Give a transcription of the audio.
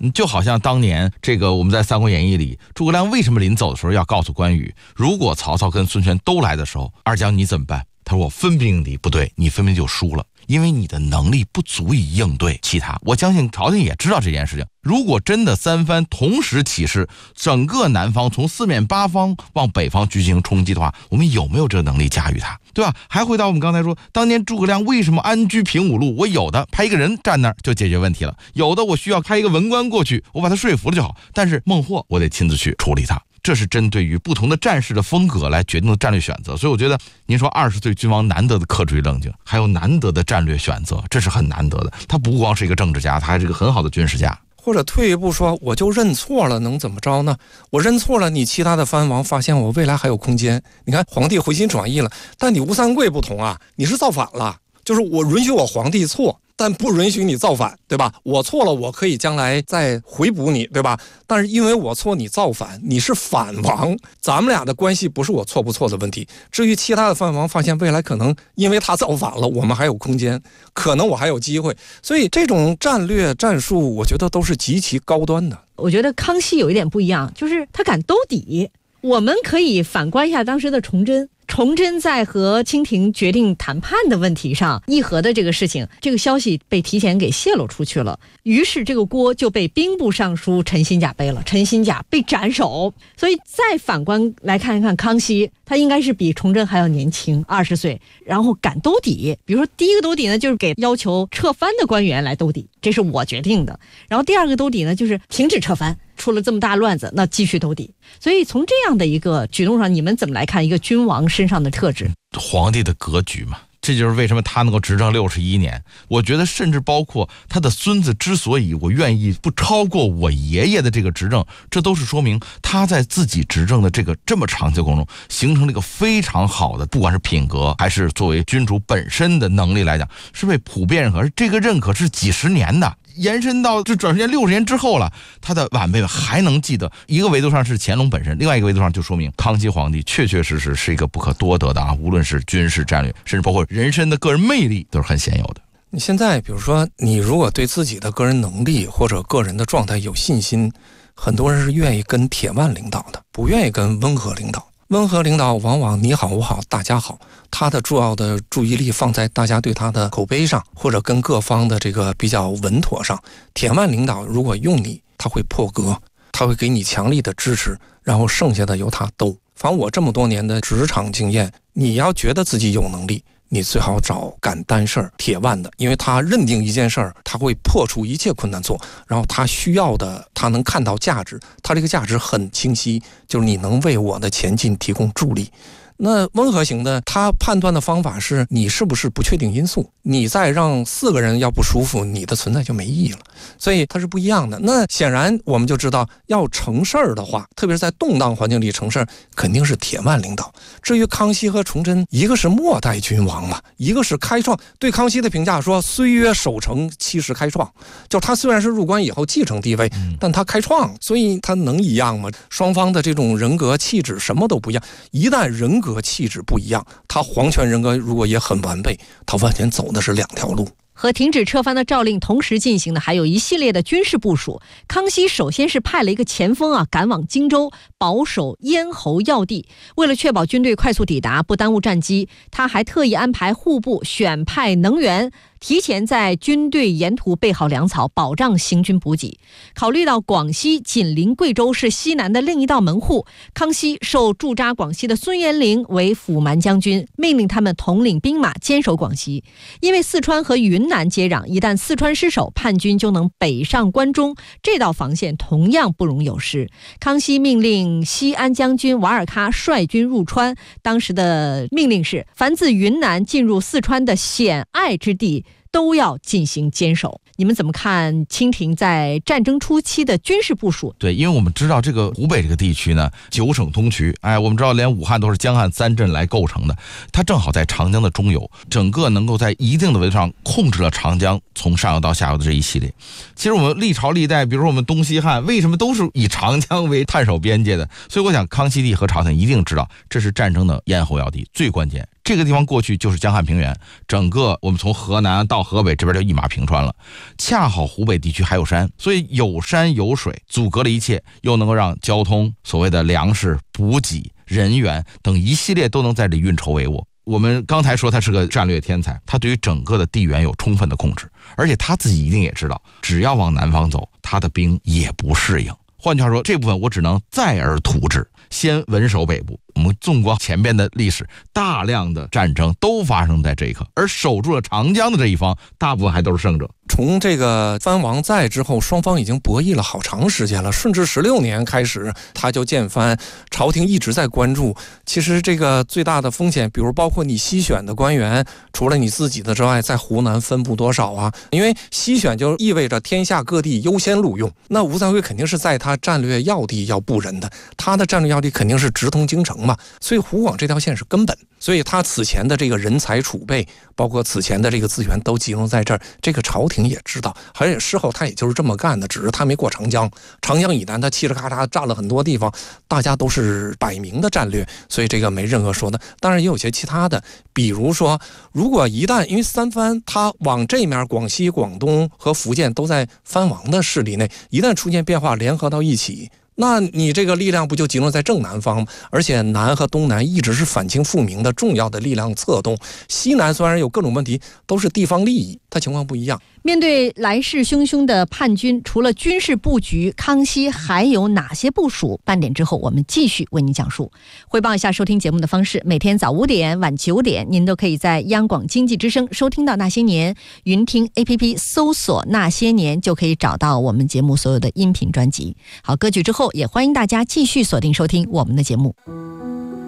就好像当年这个我们在《三国演义》里，诸葛亮为什么临走的时候要告诉关羽，如果曹操跟孙权都来的时候，二将你怎么办？他说我分兵应敌。不对，你分兵就输了，因为你的能力不足以应对其他。我相信朝廷也知道这件事情。如果真的三番同时起事，整个南方从四面八方往北方进行冲击的话，我们有没有这个能力驾驭它，对吧？还回到我们刚才说，当年诸葛亮为什么安居平五路？我有的派一个人站那儿就解决问题了，有的我需要派一个文官过去，我把他说服了就好。但是孟获我得亲自去处理他。这是针对于不同的战士的风格来决定的战略选择。所以我觉得您说20岁君王难得的克制与冷静，还有难得的战略选择，这是很难得的。他不光是一个政治家，他还是一个很好的军事家。 或者退一步说，我就认错了，能怎么着呢？我认错了，你其他的藩王发现我未来还有空间。你看皇帝回心转意了，但你吴三桂不同啊，你是造反了，就是我允许我皇帝错，但不允许你造反，对吧？我错了，我可以将来再回补你，对吧？但是因为我错，你造反，你是反王，咱们俩的关系不是我错不错的问题。至于其他的藩王发现未来可能因为他造反了，我们还有空间，可能我还有机会。所以这种战略战术，我觉得都是极其高端的。 我觉得康熙有一点不一样，就是他敢兜底。我们可以反观一下当时的崇祯。崇祯在和清廷决定谈判的问题上议和的这个事情，这个消息被提前给泄露出去了，于是这个锅就被兵部尚书陈新甲背了，陈新甲被斩首。所以再反观来看一看康熙，他应该是比崇祯还要年轻，20岁，然后敢兜底。比如说第一个兜底呢，就是给要求撤藩的官员来兜底，这是我决定的。然后第二个兜底呢，就是停止撤藩，出了这么大乱子，那继续兜底。所以从这样的一个举动上，你们怎么来看一个君王身上的特质？ 皇帝的格局嘛，这就是为什么他能够执政61年。我觉得甚至包括他的孙子之所以我愿意不超过我爷爷的这个执政，这都是说明他在自己执政的这么长期的过程中形成了一个非常好的，不管是品格还是作为君主本身的能力来讲，是被普遍认可。这个认可是几十年的，延伸到这转时间60年之后了，他的晚辈们还能记得。一个维度上是乾隆本身，另外一个维度上就说明康熙皇帝确确实实是一个不可多得的啊，无论是军事战略，甚至包括人身的个人魅力都是很显有的。 你现在比如说，你如果对自己的个人能力或者个人的状态有信心，很多人是愿意跟铁腕领导的，不愿意跟温和领导。温和领导往往你好我好大家好，他的主要的注意力放在大家对他的口碑上，或者跟各方的这个比较稳妥上。铁腕领导如果用你，他会破格，他会给你强力的支持，然后剩下的由他兜。反正我这么多年的职场经验，你要觉得自己有能力，你最好找敢担事儿铁腕的，因为他认定一件事儿，他会破除一切困难做，然后他需要的，他能看到价值，他这个价值很清晰，就是你能为我的前进提供助力。那温和型的，他判断的方法是你是不是不确定因素，你再让4个人要不舒服，你的存在就没意义了，所以它是不一样的。那显然我们就知道，要成事儿的话，特别是在动荡环境里成事儿，肯定是铁腕领导。至于康熙和崇祯，一个是末代君王嘛，一个是开创。对康熙的评价说，虽曰守成，其实开创，就他虽然是入关以后继承帝位，但他开创，所以他能一样吗？双方的这种人格气质什么都不一样，一旦人格气质不一样，他皇权人格如果也很完备，他完全走的是2条路。 和停止撤藩的诏令同时进行的还有一系列的军事部署。康熙首先是派了一个前锋赶往荆州，保守咽喉要地。为了确保军队快速抵达，不耽误战机，他还特意安排户部选派能员，提前在军队沿途备好粮草，保障行军补给。考虑到广西紧邻贵州，是西南的另一道门户，康熙授驻扎广西的孙延龄为辅蛮将军，命令他们统领兵马坚守广西。因为四川和云南接壤，一旦四川失守，叛军就能北上关中，这道防线同样不容有失。康熙命令西安将军瓦尔喀率军入川，当时的命令是，凡自云南进入四川的险隘之地都要进行坚守。你们怎么看清廷在战争初期的军事部署？ 对，因为我们知道这个湖北这个地区呢，9省通衢，我们知道连武汉都是江汉3镇来构成的，它正好在长江的中游，整个能够在一定的维度上控制了长江从上游到下游的这一系列。其实我们历朝历代，比如说我们东西汉，为什么都是以长江为探守边界的？所以我想康熙帝和朝廷一定知道，这是战争的咽喉要地，最关键。 这个地方过去就是江汉平原，整个我们从河南到河北这边就一马平川了。恰好湖北地区还有山，所以有山有水，阻隔了一切，又能够让交通、所谓的粮食、补给、人员等一系列都能在这里运筹帷幄。我们刚才说他是个战略天才，他对于整个的地缘有充分的控制，而且他自己一定也知道，只要往南方走，他的兵也不适应。换句话说，这部分我只能再而图之，先稳守北部。我们纵观前边的历史，大量的战争都发生在这一刻，而守住了长江的这一方，大部分还都是胜者。 从这个藩王在之后，双方已经博弈了好长时间了。顺治16年开始，他就建藩，朝廷一直在关注。其实这个最大的风险，比如包括你西选的官员，除了你自己的之外，在湖南分布多少啊？因为西选就意味着天下各地优先录用，那吴三桂肯定是在他战略要地要布人的，他的战略要地肯定是直通京城嘛，所以湖广这条线是根本。所以他此前的这个人才储备，包括此前的这个资源都集中在这儿，这个朝廷也知道，而且事后他也就是这么干的，只是他没过长江，长江以南他嘁哩咔嚓占了很多地方，大家都是摆明的战略，所以这个没任何说的。当然也有些其他的，比如说如果一旦因为三藩他往这面广西、广东和福建都在藩王的势力内，一旦出现变化联合到一起，那你这个力量不就集中在正南方吗？而且南和东南一直是反清复明的重要的力量策动，西南虽然有各种问题，都是地方利益，它情况不一样。 面对来势汹汹的叛军，除了军事布局，康熙还有哪些部署？半点之后我们继续为您讲述。汇报一下收听节目的方式，每天早5点、晚9点，您都可以在央广经济之声收听到那些年，云听 APP 搜索那些年就可以找到我们节目所有的音频专辑。好，歌曲之后也欢迎大家继续锁定收听我们的节目。